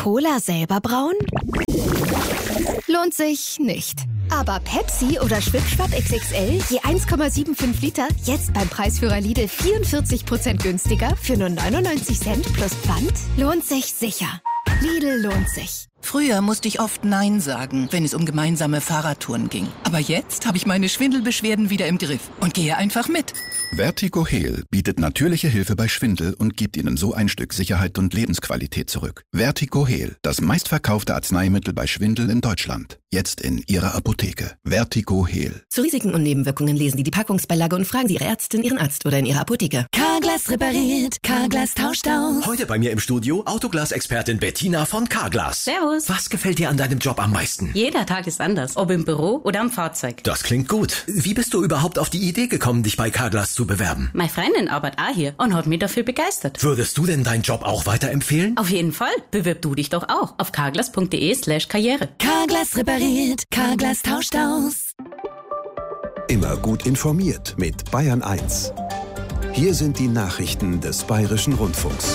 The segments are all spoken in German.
Cola selber brauen? Lohnt sich nicht. Aber Pepsi oder Schwipschwapp XXL, je 1,75 Liter, jetzt beim Preisführer Lidl 44% günstiger für nur 99 Cent plus Pfand? Lohnt sich sicher. Lidl lohnt sich. Früher musste ich oft Nein sagen, wenn es um gemeinsame Fahrradtouren ging. Aber jetzt habe ich meine Schwindelbeschwerden wieder im Griff und gehe einfach mit. Vertigo Heal bietet natürliche Hilfe bei Schwindel und gibt Ihnen so ein Stück Sicherheit und Lebensqualität zurück. Vertigo Heal, das meistverkaufte Arzneimittel bei Schwindel in Deutschland. Jetzt in Ihrer Apotheke. Vertigo Heal. Zu Risiken und Nebenwirkungen lesen Sie die Packungsbeilage und fragen Sie Ihre Ärztin, Ihren Arzt oder in Ihrer Apotheke. Carglass repariert, Carglass tauscht aus. Heute bei mir im Studio Autoglas-Expertin Bettina von Carglass. Servus. Was gefällt dir an deinem Job am meisten? Jeder Tag ist anders, ob im Büro oder am Fahrzeug. Das klingt gut. Wie bist du überhaupt auf die Idee gekommen, dich bei Carglass zu bewerben? Meine Freundin arbeitet auch hier und hat mich dafür begeistert. Würdest du denn deinen Job auch weiterempfehlen? Auf jeden Fall. Bewirb du dich doch auch auf carglass.de/karriere. Carglass repariert, Carglass tauscht aus. Immer gut informiert mit Bayern 1. Hier sind die Nachrichten des Bayerischen Rundfunks.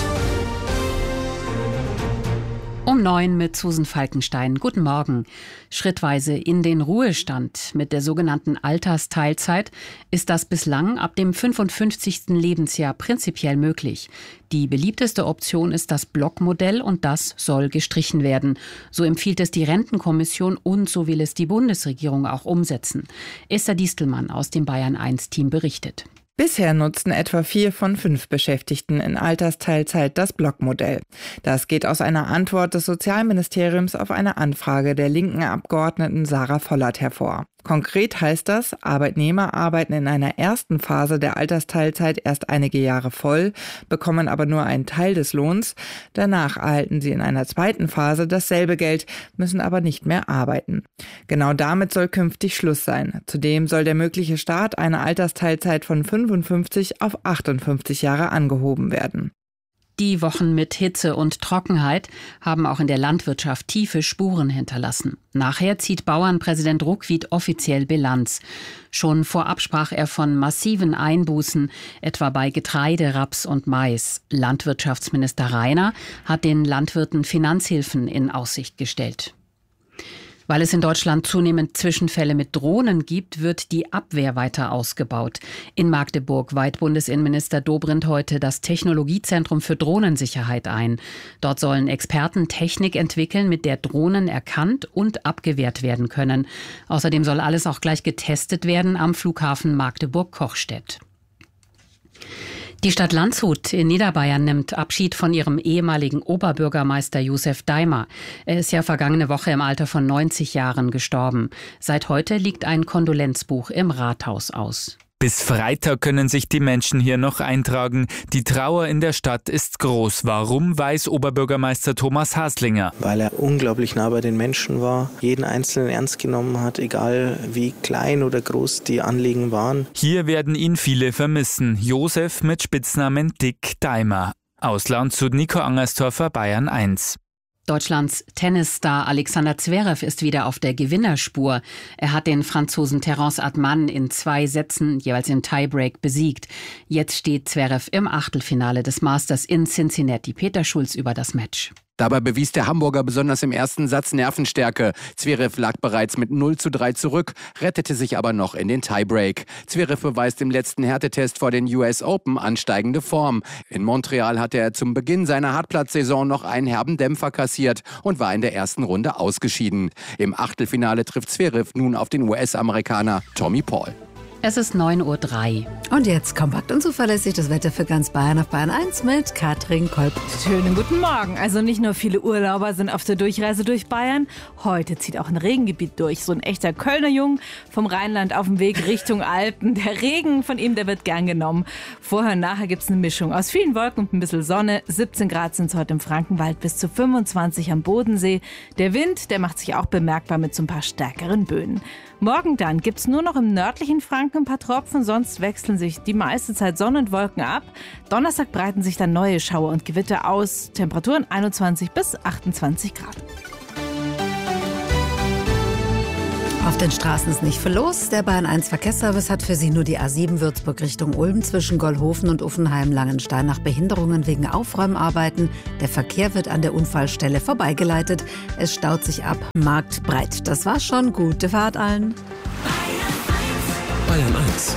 Um 9 mit Susan Falkenstein. Guten Morgen. Schrittweise in den Ruhestand mit der sogenannten Altersteilzeit ist das bislang ab dem 55. Lebensjahr prinzipiell möglich. Die beliebteste Option ist das Blockmodell und das soll gestrichen werden. So empfiehlt es die Rentenkommission und so will es die Bundesregierung auch umsetzen. Esther Distelmann aus dem Bayern-1-Team berichtet. Bisher nutzten etwa 4 von 5 Beschäftigten in Altersteilzeit das Blockmodell. Das geht aus einer Antwort des Sozialministeriums auf eine Anfrage der linken Abgeordneten Sarah Vollert hervor. Konkret heißt das, Arbeitnehmer arbeiten in einer ersten Phase der Altersteilzeit erst einige Jahre voll, bekommen aber nur einen Teil des Lohns. Danach erhalten sie in einer zweiten Phase dasselbe Geld, müssen aber nicht mehr arbeiten. Genau damit soll künftig Schluss sein. Zudem soll der mögliche Start einer Altersteilzeit von 55 auf 58 Jahre angehoben werden. Die Wochen mit Hitze und Trockenheit haben auch in der Landwirtschaft tiefe Spuren hinterlassen. Nachher zieht Bauernpräsident Ruckwied offiziell Bilanz. Schon vorab sprach er von massiven Einbußen, etwa bei Getreide, Raps und Mais. Landwirtschaftsminister Rainer hat den Landwirten Finanzhilfen in Aussicht gestellt. Weil es in Deutschland zunehmend Zwischenfälle mit Drohnen gibt, wird die Abwehr weiter ausgebaut. In Magdeburg weiht Bundesinnenminister Dobrindt heute das Technologiezentrum für Drohnensicherheit ein. Dort sollen Experten Technik entwickeln, mit der Drohnen erkannt und abgewehrt werden können. Außerdem soll alles auch gleich getestet werden am Flughafen Magdeburg-Kochstedt. Die Stadt Landshut in Niederbayern nimmt Abschied von ihrem ehemaligen Oberbürgermeister Josef Daimer. Er ist ja vergangene Woche im Alter von 90 Jahren gestorben. Seit heute liegt ein Kondolenzbuch im Rathaus aus. Bis Freitag können sich die Menschen hier noch eintragen. Die Trauer in der Stadt ist groß. Warum, weiß Oberbürgermeister Thomas Haslinger. Weil er unglaublich nah bei den Menschen war, jeden Einzelnen ernst genommen hat, egal wie klein oder groß die Anliegen waren. Hier werden ihn viele vermissen. Josef mit Spitznamen Dick Daimer. Aus Landshut, Nico Angersdorfer, Bayern 1. Deutschlands Tennisstar Alexander Zverev ist wieder auf der Gewinnerspur. Er hat den Franzosen Terence Atman in 2 Sätzen, jeweils im Tiebreak, besiegt. Jetzt steht Zverev im Achtelfinale des Masters in Cincinnati. Peter Schulz über das Match. Dabei bewies der Hamburger besonders im ersten Satz Nervenstärke. Zverev lag bereits mit 0:3 zurück, rettete sich aber noch in den Tiebreak. Zverev beweist im letzten Härtetest vor den US Open ansteigende Form. In Montreal hatte er zum Beginn seiner Hartplatzsaison noch einen herben Dämpfer kassiert und war in der ersten Runde ausgeschieden. Im Achtelfinale trifft Zverev nun auf den US-Amerikaner Tommy Paul. Es ist 9:03 Uhr. Und jetzt kompakt und zuverlässig das Wetter für ganz Bayern auf Bayern 1 mit Katrin Kolb. Schönen guten Morgen. Also nicht nur viele Urlauber sind auf der Durchreise durch Bayern. Heute zieht auch ein Regengebiet durch. So ein echter Kölner Jung vom Rheinland auf dem Weg Richtung Alpen. Der Regen von ihm, der wird gern genommen. Vorher und nachher gibt es eine Mischung aus vielen Wolken und ein bisschen Sonne. 17 Grad sind es heute im Frankenwald, bis zu 25 am Bodensee. Der Wind, der macht sich auch bemerkbar mit so ein paar stärkeren Böen. Morgen dann gibt es nur noch im nördlichen Franken ein paar Tropfen, sonst wechseln sich die meiste Zeit Sonne und Wolken ab. Donnerstag breiten sich dann neue Schauer und Gewitter aus. Temperaturen 21 bis 28 Grad. Auf den Straßen ist nicht viel los. Der Bayern 1 Verkehrsservice hat für Sie nur die A7 Würzburg Richtung Ulm zwischen Gollhofen und Uffenheim-Langenstein nach Behinderungen wegen Aufräumarbeiten. Der Verkehr wird an der Unfallstelle vorbeigeleitet. Es staut sich ab, marktbreit. Das war schon. Gute Fahrt allen. Bayern 1.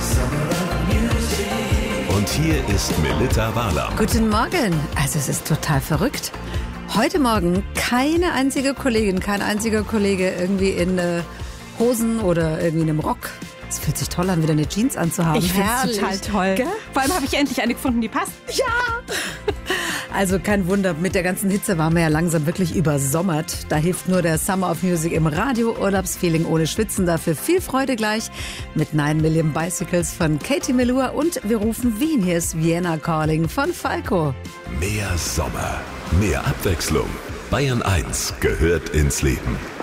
Und hier ist Melitta Wahler. Guten Morgen. Also es ist total verrückt. Heute Morgen keine einzige Kollegin, kein einziger Kollege irgendwie in Hosen oder irgendwie in einem Rock. Es fühlt sich toll an, wieder eine Jeans anzuhaben. Ich finde es total toll. Gell? Vor allem habe ich endlich eine gefunden, die passt. Ja! Also kein Wunder, mit der ganzen Hitze waren wir ja langsam wirklich übersommert. Da hilft nur der Summer of Music im Radio, Urlaubsfeeling ohne Schwitzen. Dafür viel Freude gleich mit 9 Million Bicycles von Katie Melua. Und wir rufen Wien. Hier ist Vienna Calling von Falco. Mehr Sommer, mehr Abwechslung. Bayern 1 gehört ins Leben.